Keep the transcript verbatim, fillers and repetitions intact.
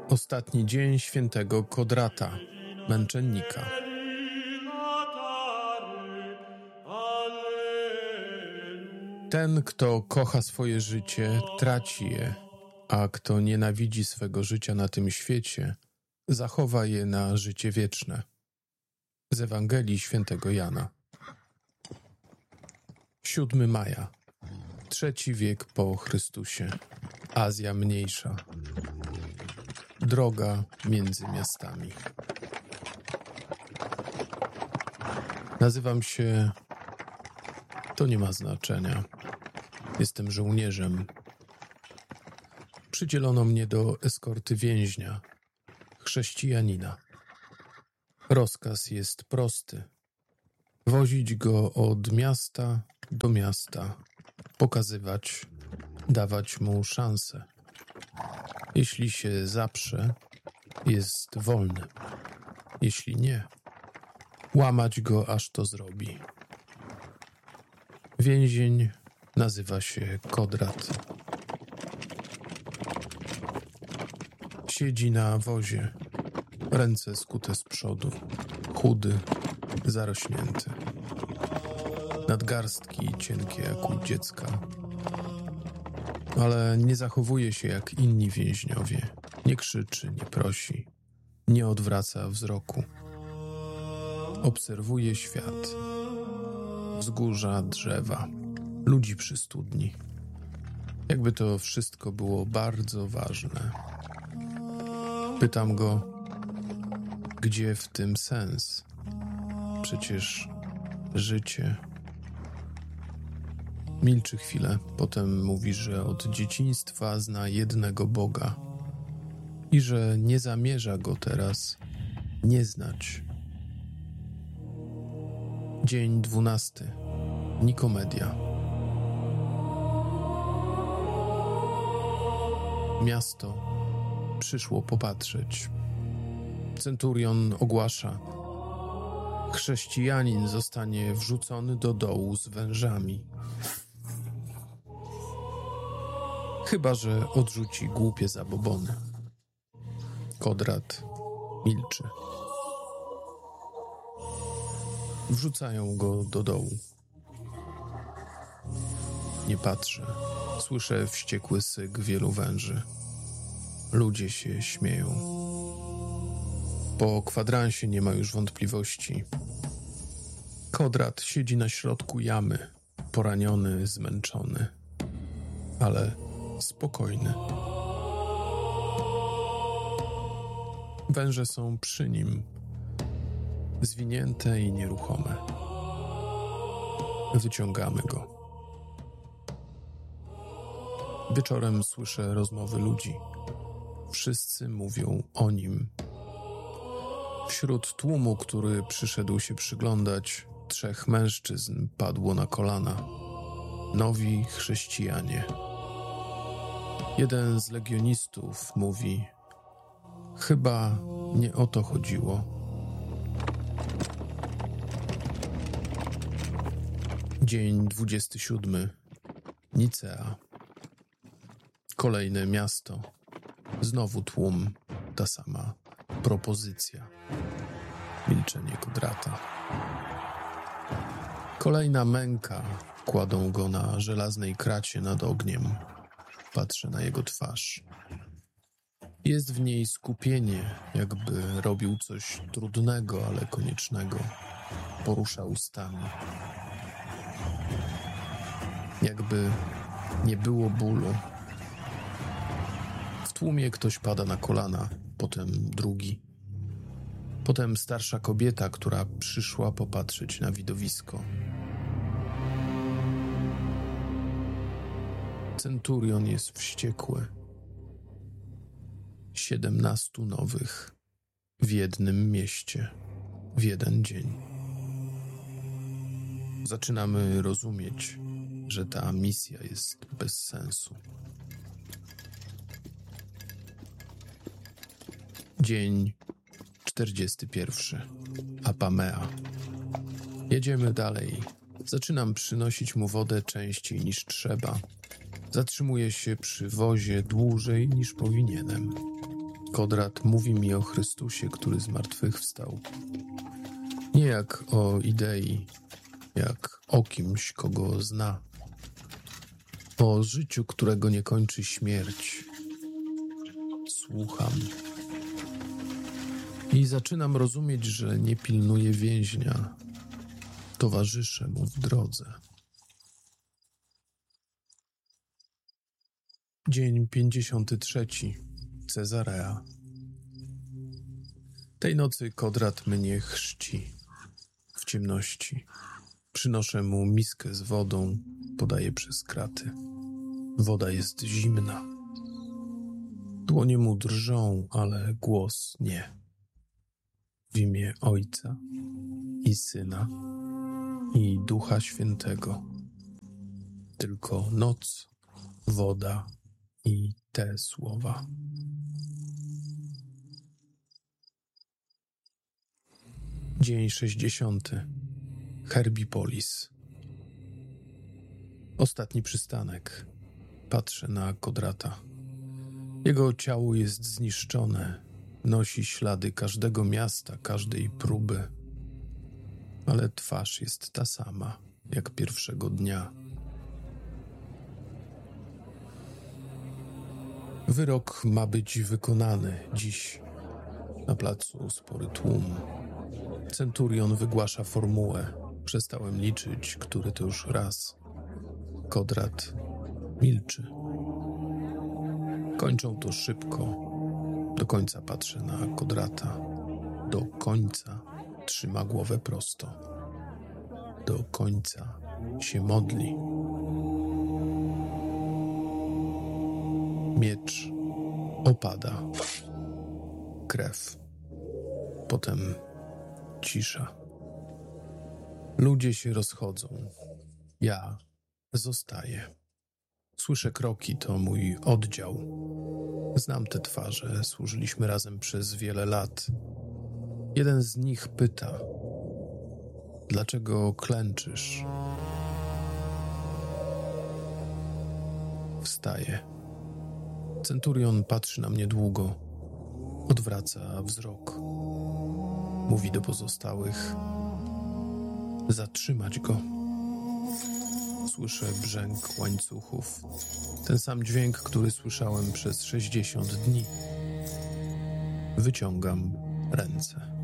Ostatni dzień świętego Kodrata, męczennika. Ten, kto kocha swoje życie, traci je, a kto nienawidzi swego życia na tym świecie, zachowa je na życie wieczne. Z Ewangelii Świętego Jana. siódmego maja, trzeci wiek po Chrystusie, Azja Mniejsza. Droga między miastami. Nazywam się... To nie ma znaczenia. Jestem żołnierzem. Przydzielono mnie do eskorty więźnia, chrześcijanina. Rozkaz jest prosty. Wozić go od miasta do miasta, pokazywać, dawać mu szansę. Jeśli się zaprze, jest wolny. Jeśli nie, łamać go, aż to zrobi. Więzień nazywa się Kodrat. Siedzi na wozie, ręce skute z przodu, chudy, zarośnięty. Nadgarstki cienkie jak u dziecka. Ale nie zachowuje się jak inni więźniowie. Nie krzyczy, nie prosi, nie odwraca wzroku. Obserwuje świat. Wzgórza, drzewa, ludzi przy studni. Jakby to wszystko było bardzo ważne. Pytam go, gdzie w tym sens? Przecież życie... Milczy chwilę, potem mówi, że od dzieciństwa zna jednego Boga i że nie zamierza go teraz nie znać. Dzień dwunasty. Nikomedia. Miasto przyszło popatrzeć. Centurion ogłasza: chrześcijanin zostanie wrzucony do dołu z wężami. Chyba że odrzuci głupie zabobony. Kodrat milczy. Wrzucają go do dołu. Nie patrzę. Słyszę wściekły syk wielu węży. Ludzie się śmieją. Po kwadransie nie ma już wątpliwości. Kodrat siedzi na środku jamy, poraniony, zmęczony, ale spokojny. Węże są przy nim, zwinięte i nieruchome. Wyciągamy go. Wieczorem słyszę rozmowy ludzi. Wszyscy mówią o nim. Wśród tłumu, który przyszedł się przyglądać, trzech mężczyzn padło na kolana. Nowi chrześcijanie. Jeden z legionistów mówi: chyba nie o to chodziło. Dzień dwudziesty siódmy. Nicea. Kolejne miasto. Znowu tłum. Ta sama propozycja. Milczenie Kodrata. Kolejna męka. Kładą go na żelaznej kracie nad ogniem. Patrzę na jego twarz. Jest w niej skupienie, jakby robił coś trudnego, ale koniecznego. Porusza ustami. Jakby nie było bólu. W tłumie ktoś pada na kolana, potem drugi. Potem starsza kobieta, która przyszła popatrzeć na widowisko. Centurion jest wściekły. Siedemnastu nowych w jednym mieście, w jeden dzień. Zaczynamy rozumieć, że ta misja jest bez sensu. Dzień czterdziesty pierwszy. Apamea. Jedziemy dalej. Zaczynam przynosić mu wodę częściej niż trzeba. Zatrzymuję się przy wozie dłużej niż powinienem. Kodrat mówi mi o Chrystusie, który zmartwychwstał. Nie jak o idei, jak o kimś, kogo zna. O życiu, którego nie kończy śmierć. Słucham. I zaczynam rozumieć, że nie pilnuję więźnia. Towarzyszę mu w drodze. Dzień pięćdziesiąty trzeci. Cezarea. Tej nocy Kodrat mnie chrzci. W ciemności. Przynoszę mu miskę z wodą, podaję przez kraty. Woda jest zimna. Dłonie mu drżą, ale głos nie. W imię Ojca i Syna i Ducha Świętego. Tylko noc, woda i te słowa. Dzień sześćdziesiąty. Herbipolis. Ostatni przystanek. Patrzę na Kodrata. Jego ciało jest zniszczone. Nosi ślady każdego miasta, każdej próby. Ale twarz jest ta sama, jak pierwszego dnia. Wyrok ma być wykonany dziś. Na placu spory tłum. Centurion wygłasza formułę. Przestałem liczyć, który to już raz. Kodrat milczy. Kończą to szybko. Do końca patrzę na Kodrata. Do końca trzyma głowę prosto. Do końca się modli. Miecz opada. Krew. Potem cisza. Ludzie się rozchodzą. Ja zostaję. Słyszę kroki, to mój oddział. Znam te twarze, służyliśmy razem przez wiele lat. Jeden z nich pyta: dlaczego klęczysz? Wstaję. Centurion patrzy na mnie długo. Odwraca wzrok. Mówi do pozostałych: zatrzymać go. Słyszę brzęk łańcuchów. Ten sam dźwięk, który słyszałem przez sześćdziesiąt dni. Wyciągam ręce.